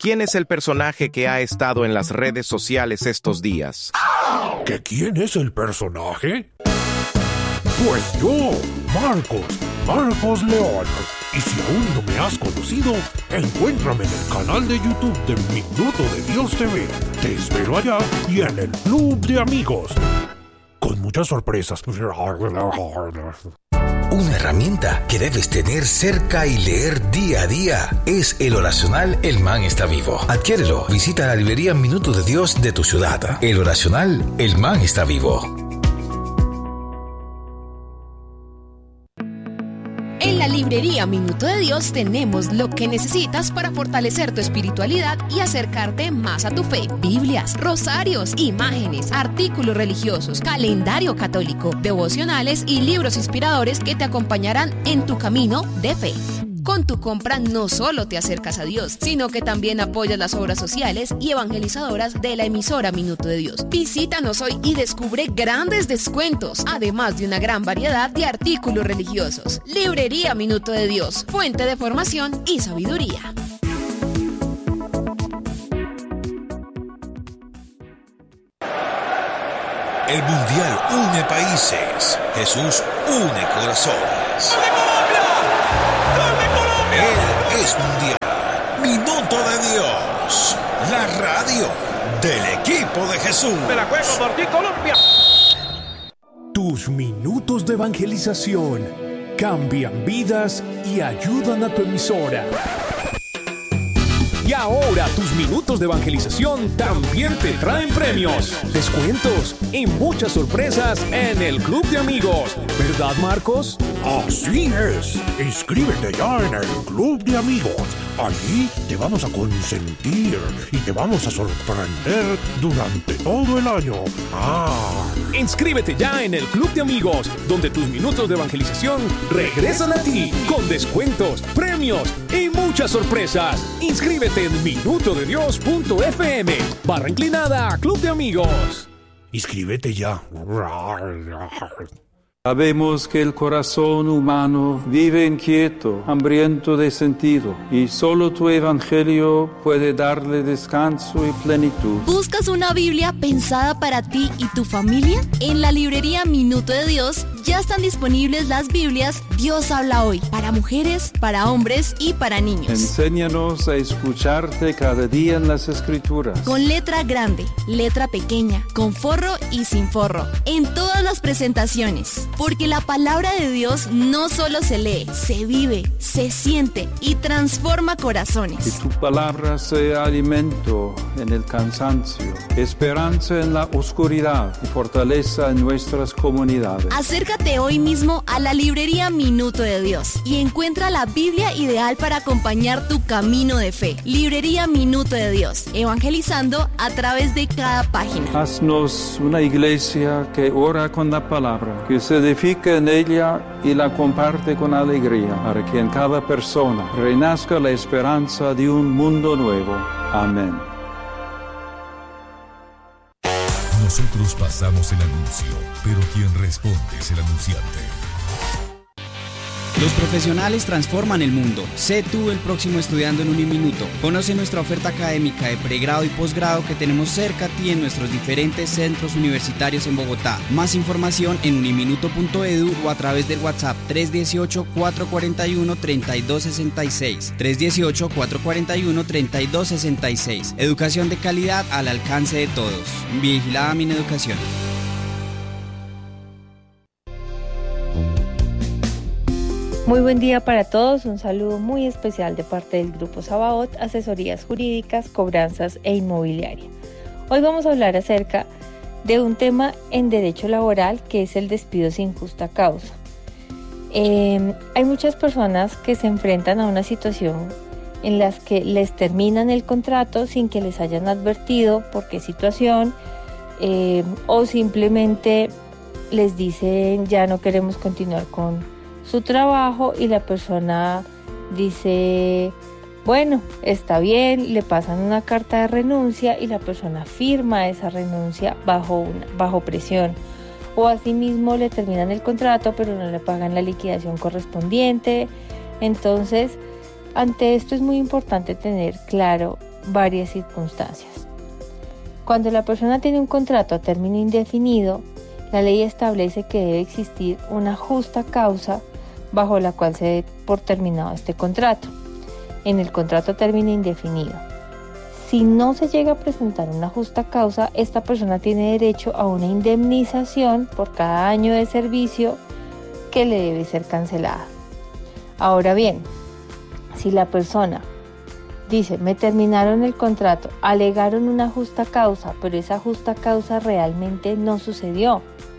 ¿quién es el personaje que ha estado en las redes sociales estos días? ¿Que quién es el personaje? Pues yo, Marcos León. Y si aún no me has conocido, encuéntrame en el canal de YouTube de Minuto de Dios TV. Te espero allá y en el Club de Amigos. Con muchas sorpresas. Una herramienta que debes tener cerca y leer día a día es el oracional El Man está vivo. Adquiérelo. Visita la librería Minuto de Dios de tu ciudad. El oracional El Man está vivo. En la librería Minuto de Dios tenemos lo que necesitas para fortalecer tu espiritualidad y acercarte más a tu fe. Biblias, rosarios, imágenes, artículos religiosos, calendario católico, devocionales y libros inspiradores que te acompañarán en tu camino de fe. Con tu compra no solo te acercas a Dios, sino que también apoyas las obras sociales y evangelizadoras de la emisora Minuto de Dios. Visítanos hoy y descubre grandes descuentos, además de una gran variedad de artículos religiosos. Librería Minuto de Dios, fuente de formación y sabiduría. El Mundial une países. Jesús une corazones. Él es Mundial. Minuto de Dios. La radio del equipo de Jesús. Me la juego por ti, Colombia. Tus minutos de evangelización cambian vidas y ayudan a tu emisora. Y ahora tus minutos de evangelización también te traen premios, descuentos y muchas sorpresas en el Club de Amigos. ¿Verdad, Marcos? Así es. Inscríbete ya en el Club de Amigos. Allí te vamos a consentir y te vamos a sorprender durante todo el año. Inscríbete ya en el Club de Amigos, donde tus minutos de evangelización regresan a ti con descuentos, premios y muchas sorpresas. Inscríbete en minutodedios.fm/inclinada Club de Amigos. Inscríbete ya. Sabemos que el corazón humano vive inquieto, hambriento de sentido, y solo tu evangelio puede darle descanso y plenitud. ¿Buscas una Biblia pensada para ti y tu familia? En la librería Minuto de Dios ya están disponibles las Biblias Dios habla hoy, para mujeres, para hombres y para niños. Enséñanos a escucharte cada día en las Escrituras. Con letra grande, letra pequeña, con forro y sin forro, en todas las presentaciones. Porque la palabra de Dios no solo se lee, se vive, se siente y transforma corazones. Que tu palabra sea alimento en el cansancio, esperanza en la oscuridad y fortaleza en nuestras comunidades. Acércate hoy mismo a la librería Minuto de Dios y encuentra la Biblia ideal para acompañar tu camino de fe. Librería Minuto de Dios, evangelizando a través de cada página. Haznos una iglesia que ora con la palabra, que se edifica en ella y la comparte con alegría, para que en cada persona renazca la esperanza de un mundo nuevo. Amén. Nosotros pasamos el anuncio, pero quien responde es el anunciante. Los profesionales transforman el mundo. Sé tú el próximo estudiando en Uniminuto. Conoce nuestra oferta académica de pregrado y posgrado que tenemos cerca a ti en nuestros diferentes centros universitarios en Bogotá. Más información en uniminuto.edu o a través del WhatsApp 318-441-3266. 318-441-3266. Educación de calidad al alcance de todos. Vigilada Mineducación. Muy buen día para todos, un saludo muy especial de parte del Grupo Sabaoth, Asesorías Jurídicas, Cobranzas e Inmobiliaria. Hoy vamos a hablar acerca de un tema en derecho laboral que es el despido sin justa causa. Hay muchas personas que se enfrentan a una situación en las que les terminan el contrato sin que les hayan advertido por qué situación o simplemente les dicen ya no queremos continuar con su trabajo y la persona dice bueno, está bien, le pasan una carta de renuncia y la persona firma esa renuncia bajo presión, o asimismo le terminan el contrato pero no le pagan la liquidación correspondiente. Entonces, ante esto es muy importante tener claro varias circunstancias. Cuando la persona tiene un contrato a término indefinido, la ley establece que debe existir una justa causa bajo la cual se dé por terminado este contrato. En el contrato a término indefinido, si no se llega a presentar una justa causa, esta persona tiene derecho a una indemnización por cada año de servicio que le debe ser cancelada. Ahora bien, si la persona dice, me terminaron el contrato, alegaron una justa causa, pero esa justa causa realmente no sucedió,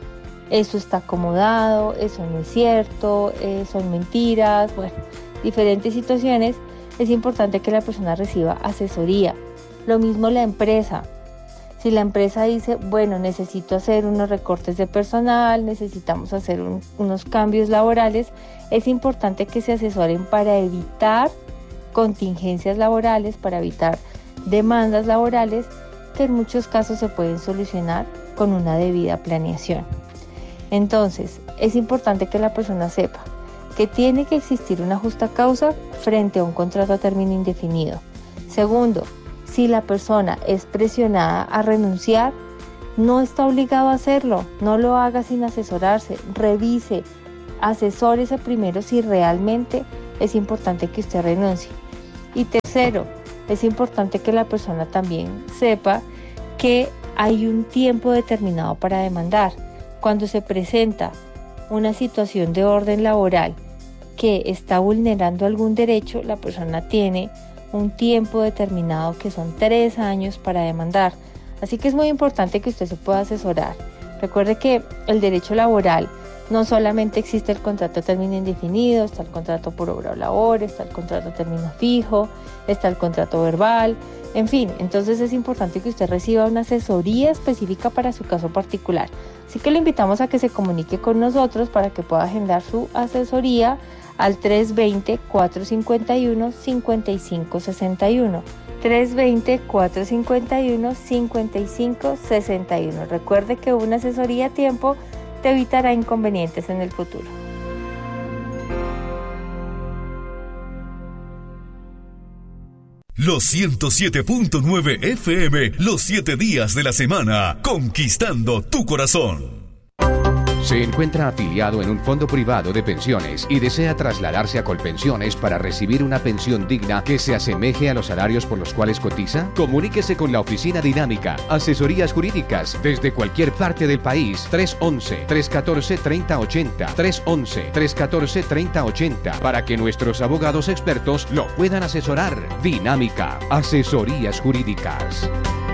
eso está acomodado, eso no es cierto, son mentiras, bueno, diferentes situaciones, es importante que la persona reciba asesoría. Lo mismo la empresa. Si la empresa dice, bueno, necesito hacer unos recortes de personal, necesitamos hacer unos cambios laborales, es importante que se asesoren para evitar contingencias laborales, para evitar demandas laborales que en muchos casos se pueden solucionar con una debida planeación. Entonces, es importante que la persona sepa que tiene que existir una justa causa frente a un contrato a término indefinido. Segundo, si la persona es presionada a renunciar, no está obligado a hacerlo, no lo haga sin asesorarse, revise, asesórese primero si realmente es importante que usted renuncie. Y tercero, es importante que la persona también sepa que hay un tiempo determinado para demandar. Cuando se presenta una situación de orden laboral que está vulnerando algún derecho, la persona tiene un tiempo determinado que son 3 años para demandar. Así que es muy importante que usted se pueda asesorar. Recuerde que el derecho laboral no solamente existe el contrato a término indefinido, está el contrato por obra o labor, está el contrato a término fijo, está el contrato verbal, en fin, entonces es importante que usted reciba una asesoría específica para su caso particular. Así que le invitamos a que se comunique con nosotros para que pueda agendar su asesoría al 320-451-5561. 320-451-5561. Recuerde que una asesoría a tiempo te evitará inconvenientes en el futuro. Los 107.9 FM, los 7 días de la semana, conquistando tu corazón. Se encuentra afiliado en un fondo privado de pensiones y desea trasladarse a Colpensiones para recibir una pensión digna que se asemeje a los salarios por los cuales cotiza. Comuníquese con la Oficina Dinámica, asesorías jurídicas desde cualquier parte del país. 311-314-3080, 311-314-3080, para que nuestros abogados expertos lo puedan asesorar. Dinámica, asesorías jurídicas.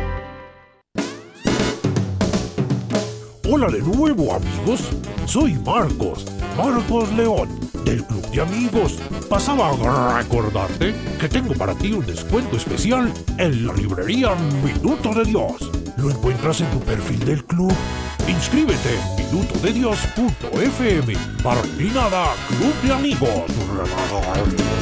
Hola de nuevo, amigos. Soy Marcos León, del Club de Amigos. Pasaba a recordarte que tengo para ti un descuento especial en la librería Minuto de Dios. Lo encuentras en tu perfil del club. Inscríbete en minutodedios.fm. Para ti nada, Club de Amigos.